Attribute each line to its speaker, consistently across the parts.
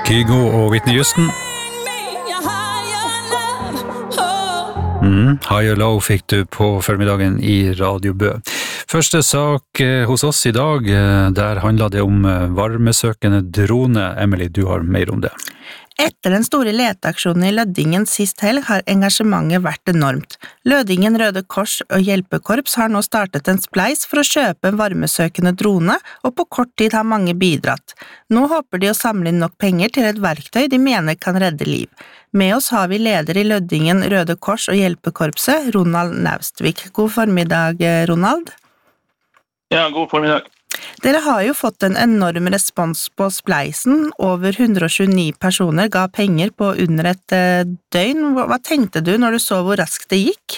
Speaker 1: Kygo og Whitney Houston. Higher Low fikk du på formiddagen i Radio Bø. Første sak hos oss i dag, der handler det om varmesøkende drone. Emily, du har mer om det.
Speaker 2: Etter den store leteaksjonen i Lødingen sist helg har engasjementet vært enormt. Lødingen Røde Kors og Hjelpekorps har nå startet en spleis for å kjøpe en varmesøkende drone, og på kort tid har mange bidratt. Nå håper de å samle inn nok penger til et verktøy de mener kan redde liv. Med oss har vi leder i Lødingen Røde Kors og Hjelpekorpset, Ronald Naustvik. God formiddag, Ronald.
Speaker 3: Ja, god formiddag.
Speaker 2: Dere har jo fått en enorm respons på spleisen. Over 129 personer ga penger på under et døgn. Hva tenkte du når du så hvor raskt det gikk?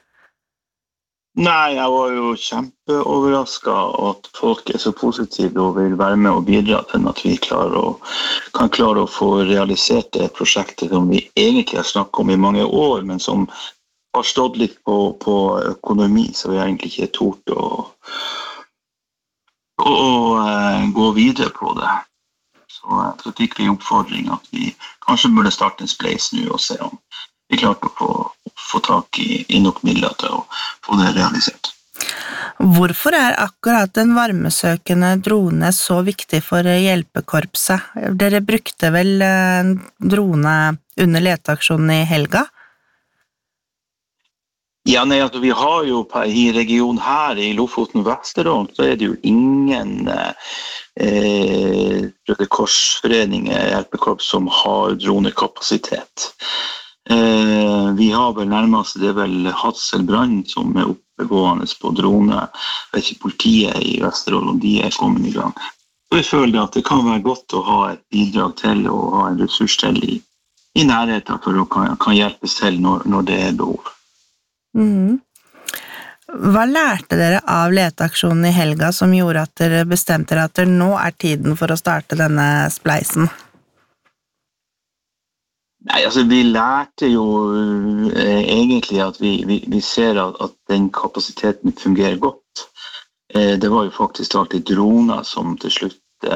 Speaker 3: Nei, jeg var jo kjempeoverrasket at folk så positive og vil være med og bidra til at vi kan klare å få realisert det prosjektet som vi egentlig har snakket om i mange år, men som har stått litt på økonomi, så vi egentlig ikke tort å gå videre på det. Så fikk vi oppfordring at vi kanskje burde starte en spleis nå og se om vi klarte å få tak i nok midler til å få det realisert.
Speaker 2: Hvorfor akkurat en varmesøkende drone så viktig for hjelpekorpset? Dere brukte vel drone under leteaksjonen i helga?
Speaker 3: Ja, nei, altså vi har jo i regionen her i Lofoten og Vesterålen, så det jo ingen Røde Korsforeninger, hjelpekorps som har dronekapasitet. Vi har vel nærmest, det vel Hadsel Brann som oppegående på drone. Jeg vet ikke politiet i Vesterålen, om de kommet i gang. Og jeg føler at det kan være godt å ha et bidrag til og ha en ressurs til i nærheten for å kan hjelpes til når det behov.
Speaker 2: Hva lærte dere av leteaksjonen i helga som gjorde at dere bestemte dere at nå tiden for å starte denne spleisen?
Speaker 3: Nei, altså vi lærte jo egentlig at vi ser at den kapasiteten fungerer godt. Det var jo faktisk alltid droner som til slutt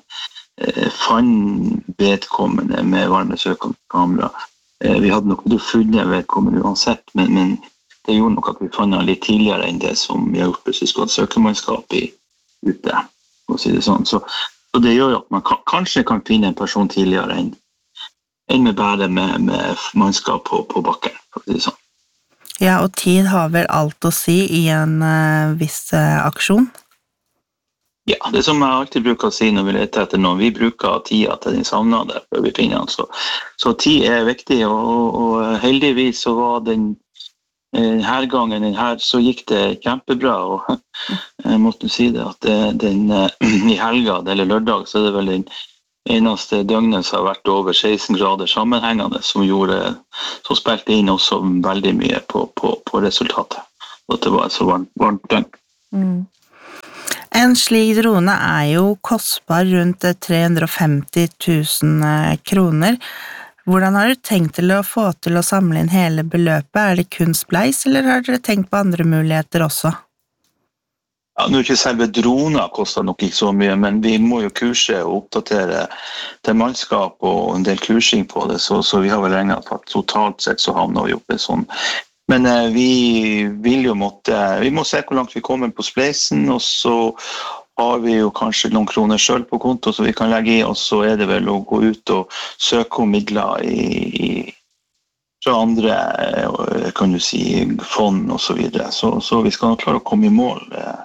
Speaker 3: fant vedkommende med varmesøkende kamera. Vi hadde nok funnet vedkommende uansett, men det gjorde nok at vi fant litt tidligere enn det som vi har gjort hvis vi skulle ha søkermannskap ute, for å si det sånn. Så det gjør jo at man kanskje kan finne en person tidligere enn med bare med mannskap på bakken, for å si det sånn.
Speaker 2: Ja, og tid har vel alt å si i en viss aksjon?
Speaker 3: Ja, det som jeg alltid bruker å si når vi leter etter noen, vi bruker tida til den savnede før vi finner han. Så tid viktig, og heldigvis så var den her gangen så gikk det kjempebra, og jeg måtte si det at i helga, eller lørdag, så det vel den eneste døgnet som har vært over 16 grader sammenhengende, som spilte inn også veldig mye på resultatet, og det var så varmt døgn.
Speaker 2: En slik drone jo kostbar rundt 350 000 kroner. Hvordan har du tenkt til å få til å samle inn hele beløpet? Det kun spleis, eller har dere tenkt på andre muligheter også?
Speaker 3: Ja, nå ikke selve droner koster nok ikke så mye, men vi må jo kurse og oppdatere til mannskap og en del kursing på det, så vi har vel regnet på at totalt sett så havner vi oppe sånn. Men vi vil jo vi må se hvor langt vi kommer på spleisen, og så har vi jo kanskje noen kroner selv på konto så vi kan legge i, og så det vel å gå ut og søke om midler fra andre, kan du si, fond og så videre. Så vi skal klare å komme i mål.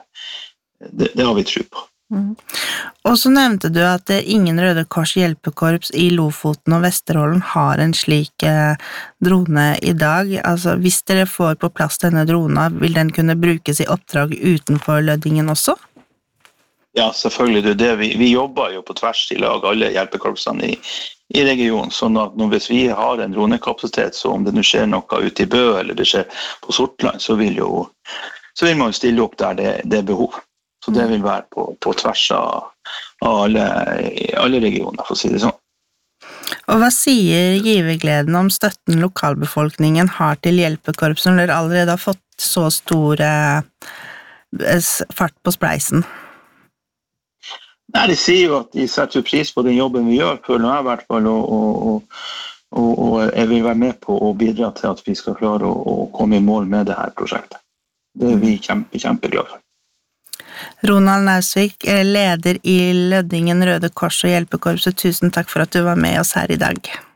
Speaker 3: Det har vi tro på.
Speaker 2: Og så nevnte du at ingen Røde Kors hjelpekorps i Lofoten og Vesterålen har en slik drone i dag. Altså, hvis dere får på plass denne drona, vil den kunne brukes i oppdrag utenfor Lødingen også?
Speaker 3: Ja, selvfølgelig. Vi jobber jo på tvers i lag, alle hjelpekorpsene i regionen, sånn at hvis vi har en dronekapasitet, så om det nå skjer noe ute i Bø, eller det skjer på Sortland, så vil man jo stille opp der det behov. Så det vil være på tvers av alle regioner, for å si det sånn.
Speaker 2: Og hva sier givergleden om støtten lokalbefolkningen har til hjelpekorps når dere allerede har fått så stor fart på spleisen?
Speaker 3: Nei, de sier jo at de setter pris på den jobben vi gjør, føler jeg I hvert fall, og jeg vil være med på å bidra til at vi skal klare å komme I mål med det her prosjektet. Det vi kjempeglade for.
Speaker 2: Ronald Nausvik, leder I Lødingen Røde Kors og Hjelpekorpset, tusen takk for at du var med oss her I dag.